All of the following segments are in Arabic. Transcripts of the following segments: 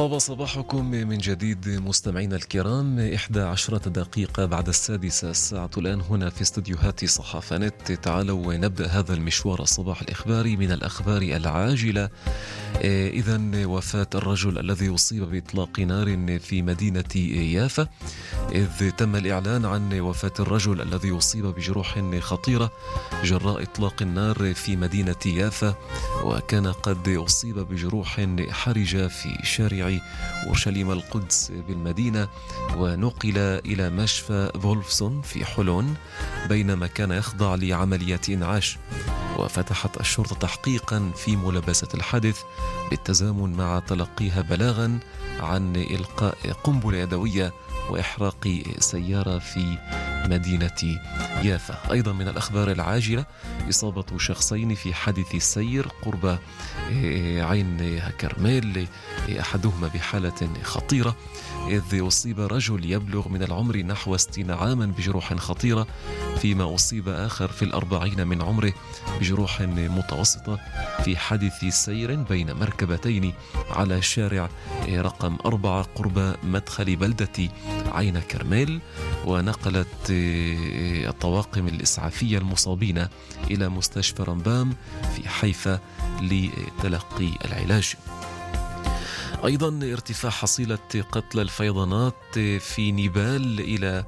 طاب صباحكم من جديد مستمعينا الكرام. 11 دقيقة بعد السادسة الساعة الآن هنا في استديوهات صحافة نت. تعالوا نبدأ هذا المشوار الصباح الإخباري من الأخبار العاجلة. إذن وفاة الرجل الذي أصيب بإطلاق نار في مدينة يافا، إذ تم الإعلان عن وفاة الرجل الذي أصيب بجروح خطيرة جراء إطلاق النار في مدينة يافا، وكان قد أصيب بجروح حرجة في شارع أورشليم القدس بالمدينة، ونقل إلى مشفى فولفسون في حلون بينما كان يخضع لعملية إنعاش. وفتحت الشرطة تحقيقا في ملابسة الحادث بالتزامن مع تلقيها بلاغا عن إلقاء قنبلة يدوية وإحراق سيارة في مدينة يافا. أيضا من الأخبار العاجلة إصابة شخصين في حادث سير قرب عين كرميل، أحدهما بحالة خطيرة، إذ أصيب رجل يبلغ من العمر نحو 60 عاما بجروح خطيرة، فيما أصيب آخر في 40 من عمره بجروح متوسطة في حادث سير بين مركبتين على شارع رقم 4 قرب مدخل بلدة عين كرميل. ونقلت الطواقم الإسعافية المصابين إلى مستشفى رمبام في حيفا لتلقي العلاج. أيضا ارتفاع حصيلة قتلى الفيضانات في نيبال إلى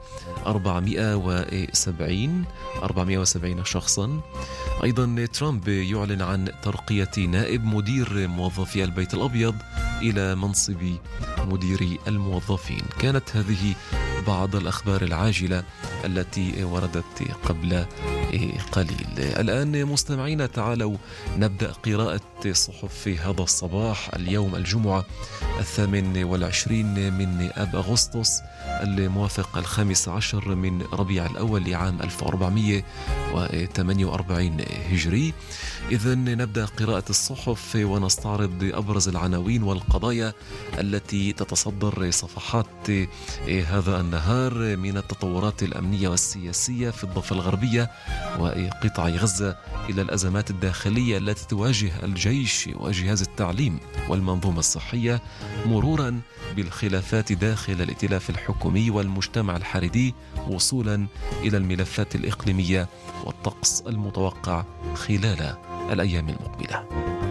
470 شخصا. أيضا ترامب يعلن عن ترقية نائب مدير موظفي البيت الأبيض إلى منصب مدير الموظفين. كانت هذه بعض الأخبار العاجلة التي وردت قبل قليل. الآن مستمعين تعالوا نبدأ قراءة صحف هذا الصباح اليوم الجمعة 28 من آب أغسطس الموافق 15 من ربيع الأول لعام 1448 هجري. إذن نبدأ قراءة الصحف ونستعرض أبرز العناوين والقضايا التي تتصدر صفحات هذا النهار من التطورات الأمنية والسياسية في الضفة الغربية وقطاع غزة إلى الأزمات الداخلية التي تواجه الجيش وجهاز التعليم والمنظومة الصحية، مرورا بالخلافات داخل الائتلاف الحكومي والمجتمع الحريدي، وصولا إلى الملفات الإقليمية والطقس المتوقع خلال الأيام المقبلة.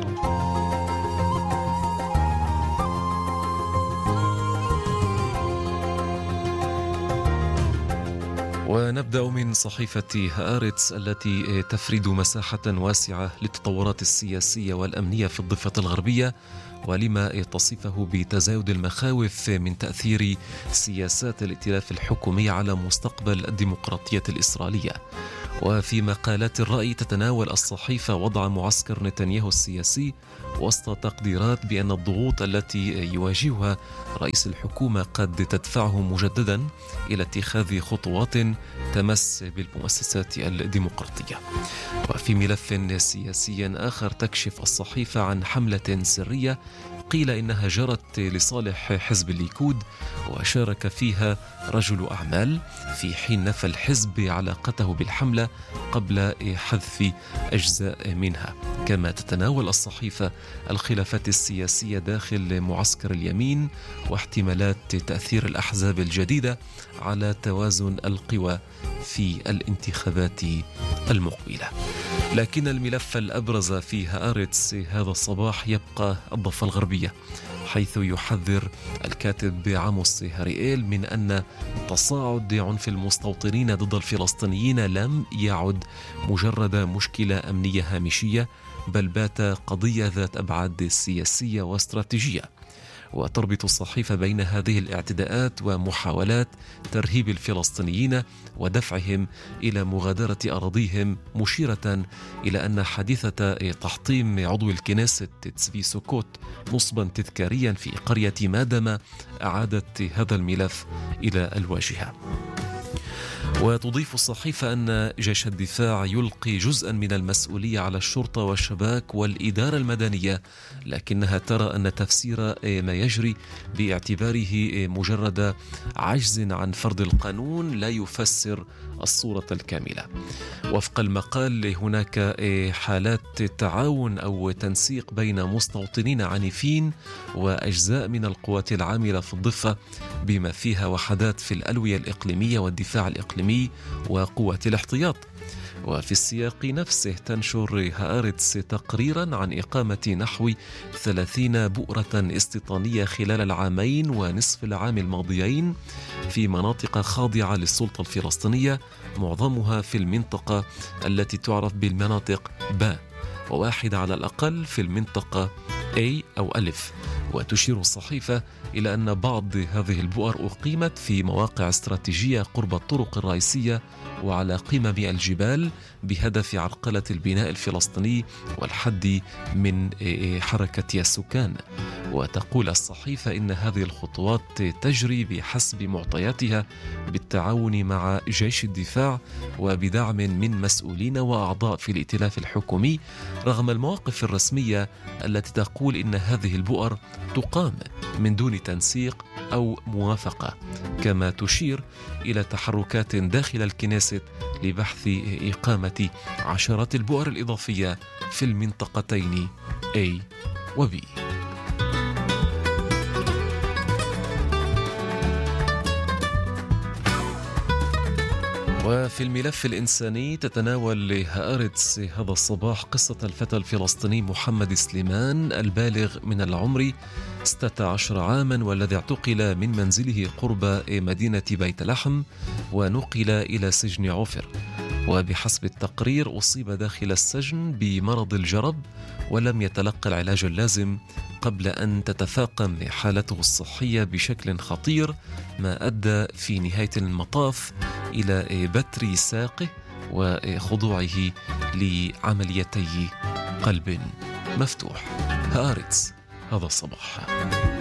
ونبدأ من صحيفة هآرتس التي تفرد مساحة واسعة للتطورات السياسية والأمنية في الضفة الغربية، ولما تصفه بتزايد المخاوف من تأثير سياسات الائتلاف الحكومي على مستقبل الديمقراطية الإسرائيلية. وفي مقالات الرأي تتناول الصحيفة وضع معسكر نتنياهو السياسي وسط تقديرات بأن الضغوط التي يواجهها رئيس الحكومة قد تدفعه مجددا إلى اتخاذ خطوات تمس بالمؤسسات الديمقراطية. وفي ملف سياسي آخر تكشف الصحيفة عن حملة سرية قيل إنها جرت لصالح حزب الليكود وشارك فيها رجل أعمال، في حين نفى الحزب علاقته بالحملة قبل حذف أجزاء منها. كما تتناول الصحيفة الخلافات السياسية داخل معسكر اليمين واحتمالات تأثير الأحزاب الجديدة على توازن القوى في الانتخابات المقبلة. لكن الملف الأبرز في هآرتس هذا الصباح يبقى الضفة الغربية، حيث يحذر الكاتب عاموس هاريئيل من أن تصاعد عنف المستوطنين ضد الفلسطينيين لم يعد مجرد مشكلة أمنية هامشية، بل بات قضية ذات أبعاد سياسية واستراتيجية. وتربط الصحيفة بين هذه الاعتداءات ومحاولات ترهيب الفلسطينيين ودفعهم إلى مغادرة أراضيهم، مشيرة إلى أن حادثة تحطيم عضو الكنيست تسفي سوكوت نصبا تذكاريا في قرية مادمة أعادت هذا الملف إلى الواجهة. وتضيف الصحيفة أن جيش الدفاع يلقي جزءا من المسؤولية على الشرطة والشباك والإدارة المدنية، لكنها ترى أن تفسير ما يجري باعتباره مجرد عجز عن فرض القانون لا يفسر الصورة الكاملة. وفق المقال هناك حالات تعاون أو تنسيق بين مستوطنين عنيفين وأجزاء من القوات العاملة في الضفة، بما فيها وحدات في الألوية الإقليمية والدفاع الإقليمي وقوات الاحتياط. وفي السياق نفسه تنشر هآرتس تقريرا عن إقامة نحو 30 بؤرة استيطانية خلال العامين ونصف العام الماضيين في مناطق خاضعة للسلطة الفلسطينية، معظمها في المنطقة التي تعرف بالمناطق ب، وواحدة على الأقل في المنطقة A أو ألف. وتشير الصحيفة إلى أن بعض هذه البؤر أقيمت في مواقع استراتيجية قرب الطرق الرئيسية وعلى قمم الجبال بهدف عرقلة البناء الفلسطيني والحد من حركة السكان. وتقول الصحيفة إن هذه الخطوات تجري بحسب معطياتها بالتعاون مع جيش الدفاع وبدعم من مسؤولين وأعضاء في الائتلاف الحكومي، رغم المواقف الرسمية التي تقول إن هذه البؤر تقام من دون تنسيق أو موافقة. كما تشير إلى تحركات داخل الكنيست لبحث إقامة عشرات البؤر الإضافية في المنطقتين A و B. وفي الملف الإنساني تتناول هآرتس هذا الصباح قصة الفتى الفلسطيني محمد سليمان البالغ من العمر 16 عاما، والذي اعتقل من منزله قرب مدينة بيت لحم ونقل إلى سجن عفر. وبحسب التقرير أصيب داخل السجن بمرض الجرب ولم يتلقى العلاج اللازم قبل أن تتفاقم حالته الصحية بشكل خطير، ما أدى في نهاية المطاف إلى بتر ساقه وخضوعه لعمليتي قلب مفتوح. هآرتس هذا الصباح.